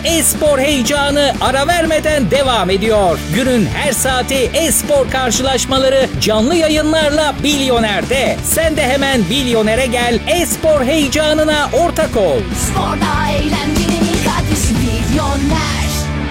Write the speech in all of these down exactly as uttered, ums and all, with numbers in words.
e-spor heyecanı ara vermeden devam ediyor. Günün her saati e-spor karşılaşmaları canlı yayınlarla Bilyoner'de. Sen de hemen Bilyoner'e gel, e-spor heyecanına ortak ol. Sporda eğlencenin ilk adresi Bilyoner.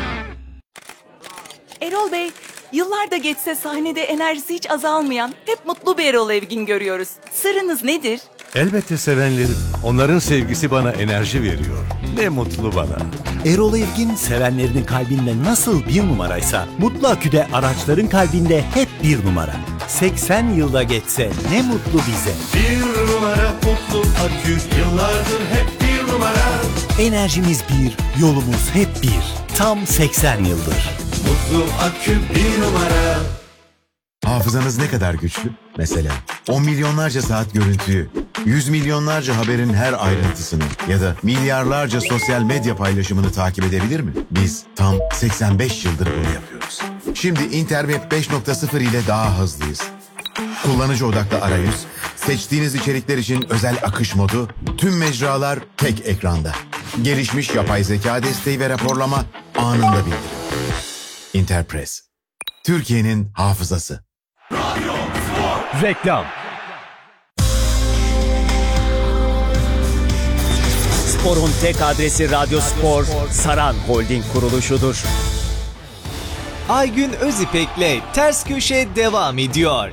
Erol Bey, yıllar da geçse sahnede enerjisi hiç azalmayan, hep mutlu bir Erol Evgin görüyoruz. Sırrınız nedir? Elbette sevenlerim. Onların sevgisi bana enerji veriyor. Ne mutlu bana. Erol Evgin sevenlerinin kalbinde nasıl bir numaraysa Mutlu Akü'de araçların kalbinde hep bir numara. seksen yılda geçse ne mutlu bize. Bir numara Mutlu Akü, yıllardır hep bir numara. Enerjimiz bir, yolumuz hep bir. Tam seksen yıldır. Mutlu Akü bir numara. Hafızanız ne kadar güçlü? Mesela on milyonlarca saat görüntüyü, yüz milyonlarca haberin her ayrıntısını ya da milyarlarca sosyal medya paylaşımını takip edebilir mi? Biz tam seksen beş yıldır bunu yapıyoruz. Şimdi Interweb beş nokta sıfır ile daha hızlıyız. Kullanıcı odaklı arayüz, seçtiğiniz içerikler için özel akış modu, tüm mecralar tek ekranda. Gelişmiş yapay zeka desteği ve raporlama anında bildirim. Interpress, Türkiye'nin hafızası. Reklam. Spor'un tek adresi Radyospor, Saran Holding kuruluşudur. Aygün Özipek'le Ters Köşe devam ediyor.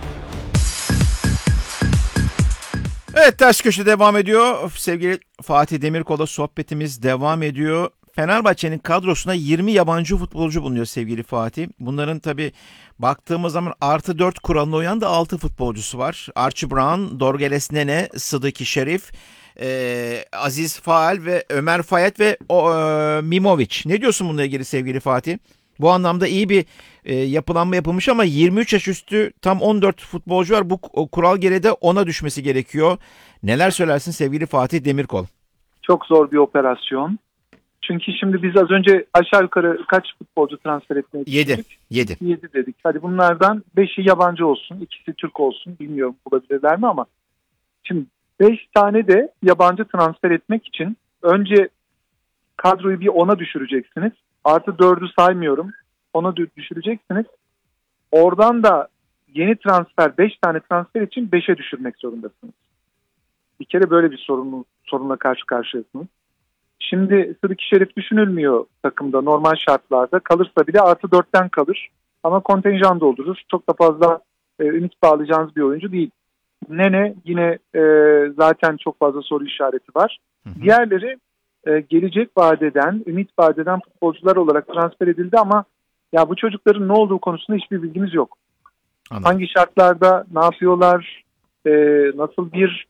Evet, Ters Köşe devam ediyor. Sevgili Fatih Demirkol'la sohbetimiz devam ediyor. Fenerbahçe'nin kadrosuna yirmi yabancı futbolcu bulunuyor sevgili Fatih. Bunların tabii baktığımız zaman artı dört kuralına uyan da altı futbolcusu var. Archie Brown, Dorgeles Nene, Sıdıki Şerif, e, Aziz Faal ve Ömer Fayet ve o, e, Mimovic. Ne diyorsun bununla ilgili sevgili Fatih? Bu anlamda iyi bir e, yapılanma yapılmış ama yirmi üç yaş üstü tam on dört futbolcu var. Bu kural gereği de ona düşmesi gerekiyor. Neler söylersin sevgili Fatih Demirkol? Çok zor bir operasyon. Çünkü şimdi biz az önce aşağı yukarı kaç futbolcu transfer etmeyi düşündük? yedi. yedi dedik. Hadi bunlardan beşi yabancı olsun, ikisi Türk olsun. Bilmiyorum bulabilirler mi ama. Şimdi beş tane de yabancı transfer etmek için önce kadroyu bir ona düşüreceksiniz. Artı dördü saymıyorum. Ona düşüreceksiniz. Oradan da yeni transfer beş tane transfer için beşe düşürmek zorundasınız. Bir kere böyle bir sorunlu, sorunla karşı karşıyasınız. Şimdi Sıdıki Şerif düşünülmüyor takımda normal şartlarda. Kalırsa bile artı dörtten kalır. Ama kontenjan doldurur. Çok da fazla e, ümit bağlayacağınız bir oyuncu değil. Nene yine e, zaten çok fazla soru işareti var. Hı hı. Diğerleri e, gelecek vadeden, ümit vadeden futbolcular olarak transfer edildi ama ya bu çocukların ne olduğu konusunda hiçbir bilgimiz yok. Anladım. Hangi şartlarda, ne yapıyorlar, e, nasıl bir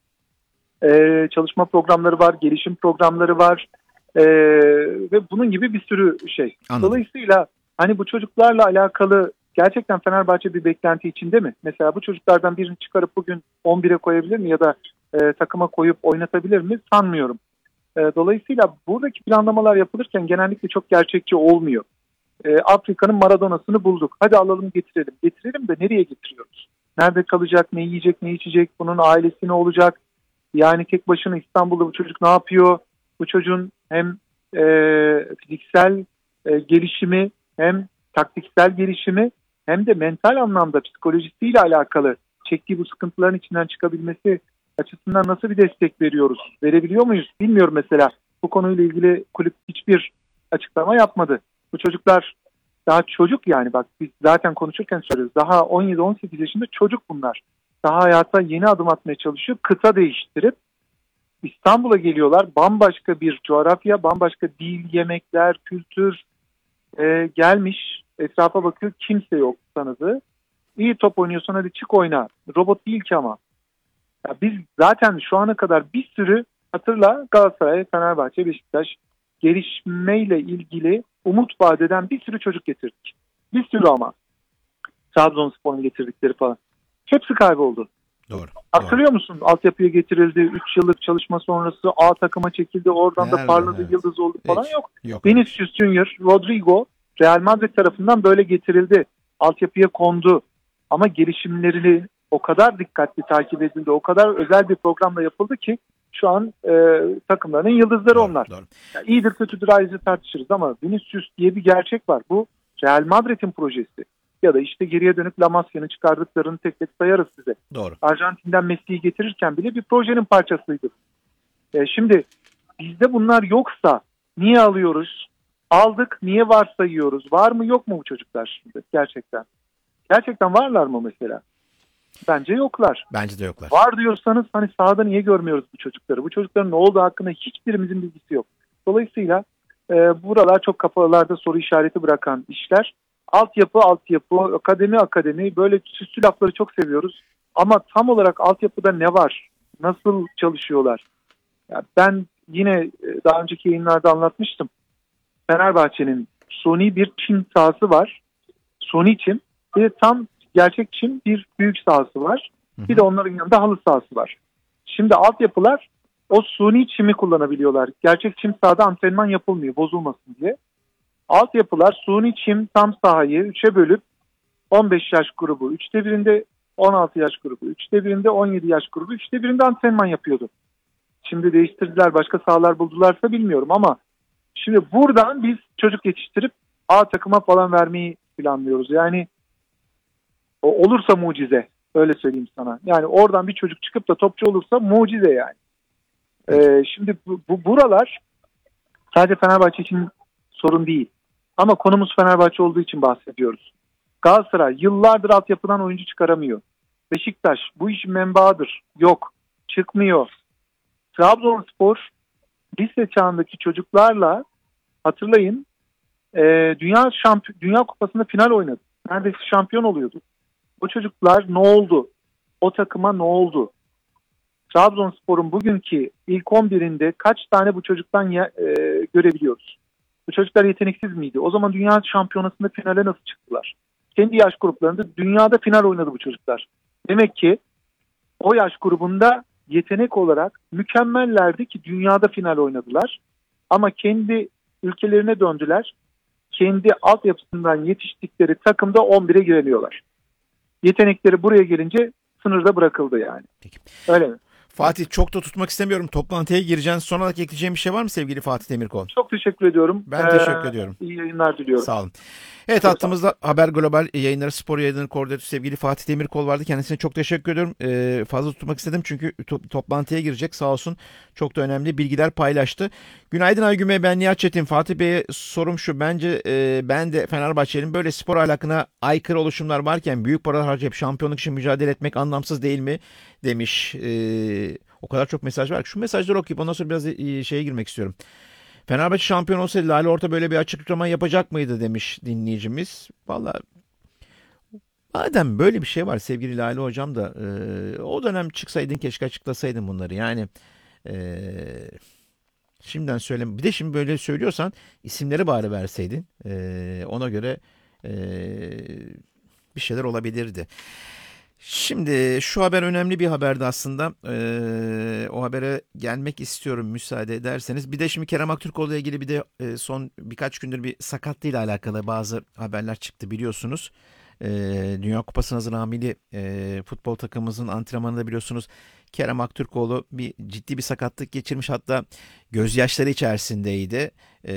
e, çalışma programları var, gelişim programları var. Ee, ve bunun gibi bir sürü şey. Anladım. Dolayısıyla hani bu çocuklarla alakalı gerçekten Fenerbahçe bir beklenti içinde mi? Mesela bu çocuklardan birini çıkarıp bugün on bire koyabilir mi ya da e, takıma koyup oynatabilir mi? Sanmıyorum. E, dolayısıyla buradaki planlamalar yapılırken genellikle çok gerçekçi olmuyor. E, Afrika'nın Maradona'sını bulduk. Hadi alalım getirelim. Getirelim de nereye getiriyoruz? Nerede kalacak, ne yiyecek, ne içecek, bunun ailesi ne olacak? Yani tek başına İstanbul'da bu çocuk ne yapıyor? Bu çocuğun hem e, fiziksel e, gelişimi hem taktiksel gelişimi hem de mental anlamda psikolojisiyle alakalı çektiği bu sıkıntıların içinden çıkabilmesi açısından nasıl bir destek veriyoruz? Verebiliyor muyuz? Bilmiyorum mesela. Bu konuyla ilgili kulüp hiçbir açıklama yapmadı. Bu çocuklar daha çocuk yani bak biz zaten konuşurken söylüyoruz. Daha on yedi on sekiz yaşında çocuk bunlar. Daha hayata yeni adım atmaya çalışıyor. Kıta değiştirip İstanbul'a geliyorlar. Bambaşka bir coğrafya, bambaşka dil, yemekler, kültür e, gelmiş. Etrafa bakıyor. Kimse yok tanıdığı. İyi top oynuyorsun hadi çık oyna. Robot değil ki ama. Ya biz zaten şu ana kadar bir sürü hatırla Galatasaray, Fenerbahçe, Beşiktaş gelişmeyle ilgili umut vadeden bir sürü çocuk getirdik. Bir sürü ama. Trabzonspor'un getirdikleri falan. Hepsi kayboldu. Doğru. Hatırlıyor doğru. musun? Altyapıya getirildi. üç yıllık çalışma sonrası A takıma çekildi. Oradan Nerede, da parladı evet. yıldız oldu falan Hiç, yok. yok. Vinicius Junior, Rodrigo Real Madrid tarafından böyle getirildi. Altyapıya kondu. Ama gelişimlerini o kadar dikkatli takip edildi. O kadar özel bir programla yapıldı ki şu an e, takımların yıldızları Doğru, onlar. doğru. Yani iyidir kötüdür ayrıca tartışırız ama Vinicius diye bir gerçek var. Bu Real Madrid'in projesi. Ya da işte geriye dönük La Masia'nın çıkardıklarını tek tek sayarız size. Doğru. Arjantin'den Messi'yi getirirken bile bir projenin parçasıydı. E, şimdi bizde bunlar yoksa niye alıyoruz? Aldık, niye varsayıyoruz? Var mı yok mu bu çocuklar şimdi gerçekten? Gerçekten varlar mı mesela? Bence yoklar. Bence de yoklar. Var diyorsanız hani sahada niye görmüyoruz bu çocukları? Bu çocukların ne olduğu hakkında hiçbirimizin bilgisi yok. Dolayısıyla e, buralar çok kafalarda soru işareti bırakan işler. Altyapı, altyapı, akademi, akademi böyle süslü lafları çok seviyoruz. Ama tam olarak altyapıda ne var? Nasıl çalışıyorlar? Ya ben yine e, daha önceki yayınlarda anlatmıştım. Fenerbahçe'nin suni bir çim sahası var. Suni çim. Bir de tam gerçek çim bir büyük sahası var. Bir de onların yanında halı sahası var. Şimdi altyapılar o suni çimi kullanabiliyorlar. Gerçek çim sahada antrenman yapılmıyor bozulmasın diye. Altyapılar suni çim tam sahayı üçe bölüp on beş yaş grubu, üçte birinde on altı yaş grubu, üçte birinde on yedi yaş grubu, üçte birinde antrenman yapıyordu. Şimdi değiştirdiler, başka sahalar buldularsa bilmiyorum ama şimdi buradan biz çocuk yetiştirip A takıma falan vermeyi planlıyoruz. Yani o olursa mucize, öyle söyleyeyim sana. Yani oradan bir çocuk çıkıp da topçu olursa mucize yani. Ee, şimdi bu, bu buralar sadece Fenerbahçe için sorun değil. Ama konumuz Fenerbahçe olduğu için bahsediyoruz. Galatasaray yıllardır altyapıdan oyuncu çıkaramıyor. Beşiktaş bu işin menbaıdır. Yok, çıkmıyor. Trabzonspor lise çağındaki çocuklarla hatırlayın e, dünya şampiyon dünya kupasında final oynadı. Neredeyse şampiyon oluyordu. O çocuklar ne oldu? O takıma ne oldu? Trabzonspor'un bugünkü ilk on birinde kaç tane bu çocuktan ya, e, görebiliyoruz? Bu çocuklar yeteneksiz miydi? O zaman dünya şampiyonasında finale nasıl çıktılar? Kendi yaş gruplarında dünyada final oynadı bu çocuklar. Demek ki o yaş grubunda yetenek olarak mükemmellerdi ki dünyada final oynadılar. Ama kendi ülkelerine döndüler. Kendi altyapısından yetiştikleri takımda on bire giremiyorlar. Yetenekleri buraya gelince sınırda bırakıldı yani. Peki. Öyle mi? Fatih çok da tutmak istemiyorum. Toplantıya gireceğiz. Son olarak ekleyeceğim bir şey var mı sevgili Fatih Demirkol? Çok teşekkür ediyorum. Ben teşekkür ediyorum. İyi yayınlar diliyorum. Sağ olun. Evet, hattımızda Haber Global yayınları spor yayınlarının koordinatörü sevgili Fatih Demirkol vardı. Kendisine çok teşekkür ediyorum. Ee, fazla tutmak istedim çünkü to- toplantıya girecek, sağ olsun. Çok da önemli bilgiler paylaştı. Günaydın Aygün Bey, ben Nihat Çetin. Fatih Bey'e sorum şu: bence e, ben de Fenerbahçe'nin böyle spor ahlakına aykırı oluşumlar varken büyük paralar harcayıp şampiyonluk için mücadele etmek anlamsız değil mi demiş. Ee, o kadar çok mesaj var ki şu mesajları okuyup ondan sonra biraz e, şeye girmek istiyorum. Fenerbahçe şampiyon olsaydı Lale Orta böyle bir açıklama yapacak mıydı demiş dinleyicimiz. Vallahi madem böyle bir şey var sevgili Lale hocam da e, o dönem çıksaydın, keşke açıklasaydın bunları. Yani e, şimdiden söyleme. Bir de şimdi böyle söylüyorsan isimleri bari verseydin. E, ona göre e, bir şeyler olabilirdi. Şimdi şu haber önemli bir haberdi aslında. Ee, o habere gelmek istiyorum müsaade ederseniz. Bir de şimdi Kerem Aktürkoğlu ile ilgili bir de e, son birkaç gündür bir sakatlığıyla alakalı bazı haberler çıktı biliyorsunuz. Ee, Dünya Kupası'na hazır hamili e, futbol takımımızın antrenmanında biliyorsunuz Kerem Aktürkoğlu bir ciddi bir sakatlık geçirmiş, hatta gözyaşları içerisindeydi.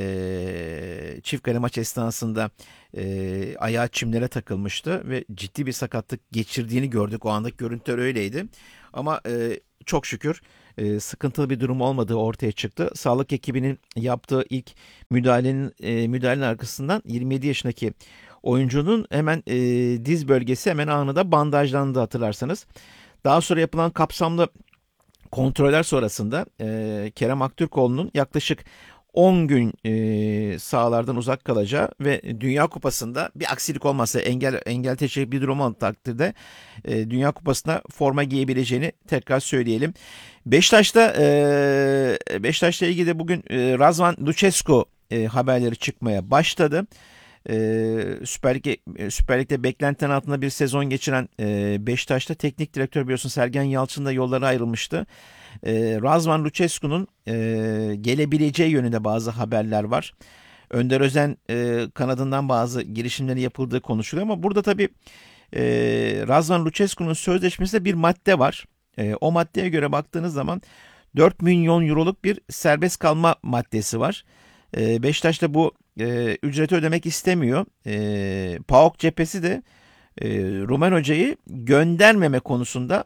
Ee, çift kale maç esnasında e, ayağı çimlere takılmıştı ve ciddi bir sakatlık geçirdiğini gördük. O andaki görüntüler öyleydi. Ama e, çok şükür e, sıkıntılı bir durum olmadığı ortaya çıktı. Sağlık ekibinin yaptığı ilk müdahalenin e, müdahalenin arkasından yirmi yedi yaşındaki oyuncunun hemen e, diz bölgesi hemen anında bandajlandı, hatırlarsanız. Daha sonra yapılan kapsamlı kontroller sonrasında e, Kerem Aktürkoğlu'nun yaklaşık on gün e, sahalardan uzak kalacağı ve Dünya Kupası'nda bir aksilik olmazsa, engel engel teşvik bir durum olmadığı takdirde e, Dünya Kupası'na forma giyebileceğini tekrar söyleyelim. Beşiktaş'ta e, Beşiktaş'la ilgili de bugün e, Razvan Lucescu e, haberleri çıkmaya başladı. Ee, Süper Lig, Süper Lig'de beklentinin altında bir sezon geçiren e, Beşiktaş'ta teknik direktör biliyorsun Sergen Yalçın'la yolları ayrılmıştı. E, Razvan Lucescu'nun e, gelebileceği yönünde bazı haberler var. Önder Özen e, kanadından bazı girişimleri yapıldığı konuşuluyor ama burada tabii e, Razvan Lucescu'nun sözleşmesinde bir madde var. E, o maddeye göre baktığınız zaman dört milyon euroluk bir serbest kalma maddesi var. E, Beşiktaş da bu e, ücreti ödemek istemiyor. E, PAOK cephesi de e, Rumen hocayı göndermeme konusunda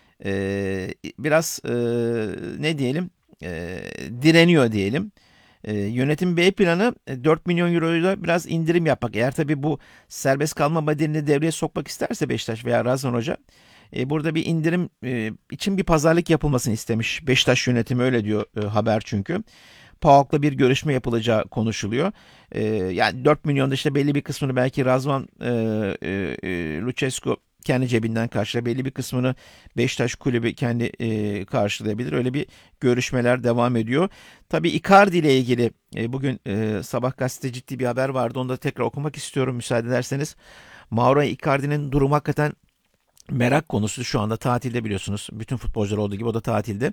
e, biraz e, ne diyelim e, direniyor diyelim. E, yönetim B planı dört milyon euroyla biraz indirim yapmak. Eğer tabii bu serbest kalma bedelini devreye sokmak isterse Beşiktaş veya Razvan Hoca e, burada bir indirim e, için bir pazarlık yapılmasını istemiş. Beşiktaş yönetimi öyle diyor e, haber çünkü. PAOK'la bir görüşme yapılacağı konuşuluyor. E, yani dört milyonda işte belli bir kısmını belki Razvan e, e, Lucescu kendi cebinden karşılar. Belli bir kısmını Beşiktaş kulübü kendi e, karşılayabilir. Öyle bir görüşmeler devam ediyor. Tabii Icardi ile ilgili e, bugün e, Sabah gazetede ciddi bir haber vardı. Onu da tekrar okumak istiyorum müsaade ederseniz. Mauro Icardi'nin durumu hakikaten merak konusu. Şu anda tatilde biliyorsunuz. Bütün futbolcular olduğu gibi o da tatilde.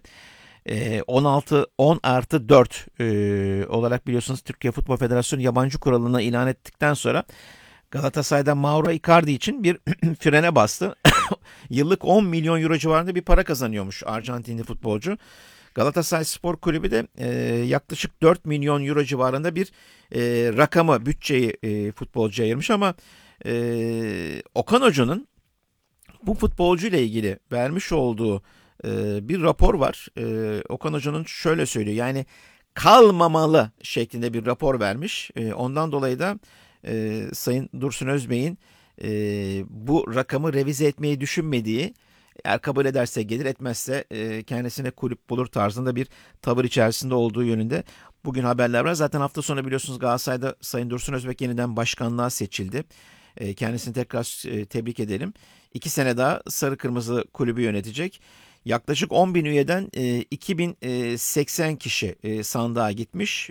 E, on altı on artı dört e, olarak biliyorsunuz Türkiye Futbol Federasyonu yabancı kuralını ilan ettikten sonra Galatasaray'da Mauro Icardi için bir frene bastı. Yıllık on milyon euro civarında bir para kazanıyormuş Arjantinli futbolcu. Galatasaray Spor Kulübü de e, yaklaşık dört milyon euro civarında bir e, rakamı, bütçeyi e, futbolcuya ayırmış ama e, Okan Hoca'nın bu futbolcu ile ilgili vermiş olduğu e, bir rapor var. E, Okan Hoca'nın şöyle söylüyor, yani kalmamalı şeklinde bir rapor vermiş. E, ondan dolayı da e, Sayın Dursun Özbey'in e, bu rakamı revize etmeyi düşünmediği, eğer kabul ederse gelir, etmezse e, kendisine kulüp bulur tarzında bir tavır içerisinde olduğu yönünde bugün haberler var. Zaten hafta sonu biliyorsunuz Galatasaray'da Sayın Dursun Özbek yeniden başkanlığa seçildi. E, kendisini tekrar e, tebrik edelim. İki sene daha Sarı Kırmızı kulübü yönetecek. Yaklaşık on bin üyeden e, iki bin seksen kişi e, sandığa gitmiş.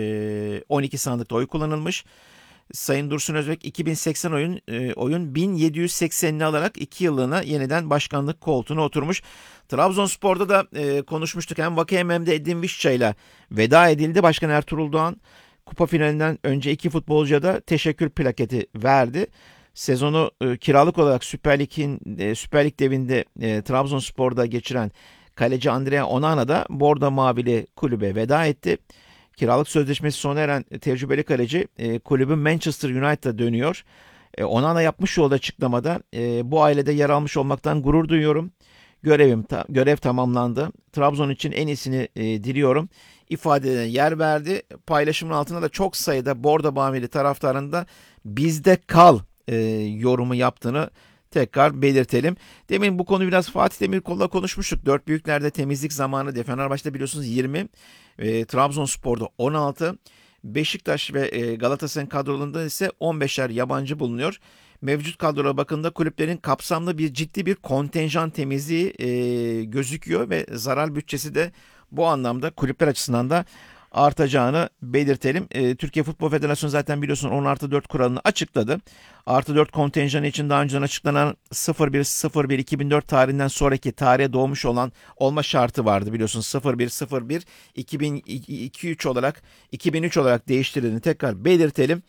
E, on iki sandıkta oy kullanılmış. Sayın Dursun Özbek iki bin seksen oyun e, oyun bin yedi yüz seksenini alarak iki yıllığına yeniden başkanlık koltuğuna oturmuş. Trabzonspor'da da e, konuşmuştuk. Hem Vakayeme hem de Edin Visca ile veda edildi. Başkan Ertuğrul Doğan kupa finalinden önce iki futbolcuya da teşekkür plaketi verdi. Sezonu e, kiralık olarak Süper Lig'in e, Süper Lig devinde e, Trabzonspor'da geçiren kaleci Andrea Onana da Bordo Mavili kulübe veda etti. Kiralık sözleşmesi sona eren tecrübeli kaleci e, kulübün Manchester United'a dönüyor. E, Onana yapmış olduğu açıklamada e, bu ailede yer almış olmaktan gurur duyuyorum. Görevim ta, görev tamamlandı. Trabzon için en iyisini e, diliyorum ifadeden yer verdi. Paylaşımın altında da çok sayıda Bordo Mavili taraftarında bizde kal e, yorumu yaptığını tekrar belirtelim. Demin bu konuyu biraz Fatih Demirkol'la konuşmuştuk. Dört büyüklerde temizlik zamanı diye. Fenerbahçe'de biliyorsunuz yirmi, e, Trabzonspor'da on altı, Beşiktaş ve e, Galatasaray'ın kadrolarında ise on beşer yabancı bulunuyor. Mevcut kadrolara bakımda kulüplerin kapsamlı bir ciddi bir kontenjan temizliği e, gözüküyor ve zarar bütçesi de bu anlamda kulüpler açısından da artacağını belirtelim. E, Türkiye Futbol Federasyonu zaten biliyorsun on artı dört kuralını açıkladı. Artı dört kontenjanı için daha önceden açıklanan sıfır bir sıfır bir iki bin dört tarihinden sonraki tarihe doğmuş olan olma şartı vardı biliyorsun. sıfır bir sıfır bir iki bin iki üç olarak iki bin üç olarak değiştirildiğini tekrar belirtelim.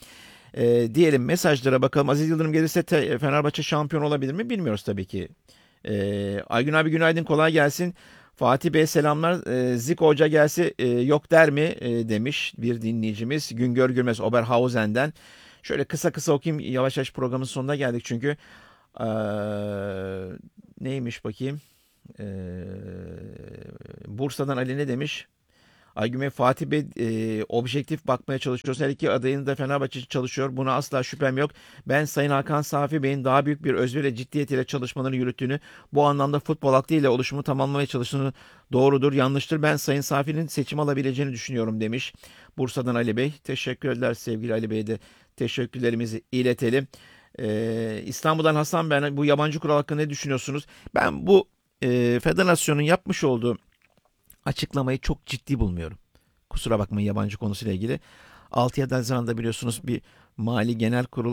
E, diyelim mesajlara bakalım. Aziz Yıldırım gelirse te, Fenerbahçe şampiyon olabilir mi? Bilmiyoruz tabii ki. E, Aygün abi günaydın, kolay gelsin. Fatih Bey selamlar. E, Zico Hoca gelse e, yok der mi e, demiş bir dinleyicimiz. Güngör Gürmez Oberhausen'den. Şöyle kısa kısa okuyayım. Yavaş yavaş programın sonuna geldik çünkü. E, neymiş bakayım. E, Bursa'dan Ali ne demiş? Aygün Bey, Fatih Bey e, objektif bakmaya çalışıyoruz. Her iki adayın da Fenerbahçe için çalışıyor. Buna asla şüphem yok. Ben Sayın Hakan Safi Bey'in daha büyük bir özveri ve ciddiyetiyle çalışmalarını yürüttüğünü, bu anlamda futbol aklıyla oluşumu tamamlamaya çalıştığını doğrudur, yanlıştır. Ben Sayın Safi'nin seçim alabileceğini düşünüyorum demiş. Bursa'dan Ali Bey. Teşekkürler sevgili Ali Bey'e de teşekkürlerimizi iletelim. Ee, İstanbul'dan Hasan Bey, bu yabancı kural hakkında ne düşünüyorsunuz? Ben bu e, federasyonun yapmış olduğu açıklamayı çok ciddi bulmuyorum. Kusura bakmayın yabancı konusuyla ilgili. altı Haziran'da biliyorsunuz bir Mali Genel Kurul